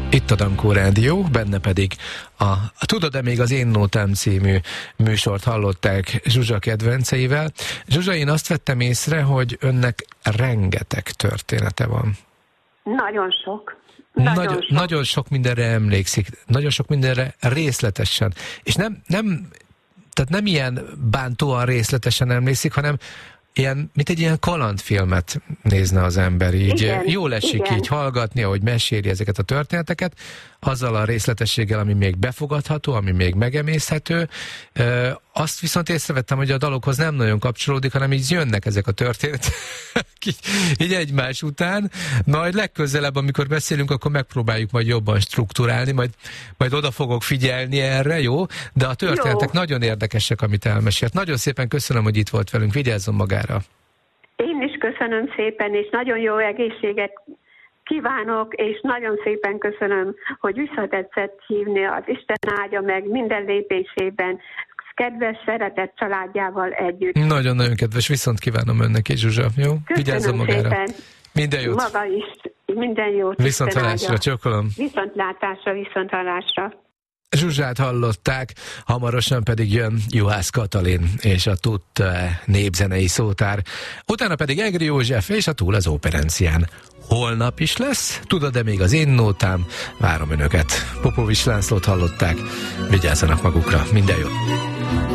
Itt a Dankó Rádió, benne pedig a Tudod-e még az Én Nótám című műsort hallották Zsuzsa kedvenceivel. Zsuzsa, én azt vettem észre, hogy önnek rengeteg története van. Nagyon sok. Nagyon sok mindenre emlékszik, nagyon sok mindenre részletesen. És tehát nem ilyen bántóan részletesen emlékszik, hanem ilyen, mint egy ilyen kalandfilmet nézne az ember, így igen, jól esik igen. Így hallgatni, ahogy meséli ezeket a történeteket, azzal a részletességgel, ami még befogadható, ami még megemészhető. Azt viszont észrevettem, hogy a dalokhoz nem nagyon kapcsolódik, hanem így jönnek ezek a történetek így egymás után. Majd legközelebb, amikor beszélünk, akkor megpróbáljuk majd jobban strukturálni, majd oda fogok figyelni erre, jó? De a történetek nagyon érdekesek, amit elmesélt. Nagyon szépen köszönöm, hogy itt volt velünk. Vigyázzon magára! Én is köszönöm szépen, és nagyon jó egészséget kívánok, és nagyon szépen köszönöm, hogy visszatetszett hívni, az Isten áldja meg minden lépésében, kedves, szeretett családjával együtt. Nagyon-nagyon kedves, viszont kívánom önnek is, Zsuzsa, jó? Vigyázzon magára. Szépen. Minden jót. Maga is, minden jót. Viszontlátásra, csókolom. Viszontlátásra, viszonthallásra. Zsuzsát hallották, hamarosan pedig jön Juhász Katalin és a Tudod-e népzenei szótár. Utána pedig Egri József és a Túl az Óperencián. Holnap is lesz, Tudod-e még az Én Nótám? Várom önöket. Popovics Lászlót hallották, vigyázzanak magukra, minden jót!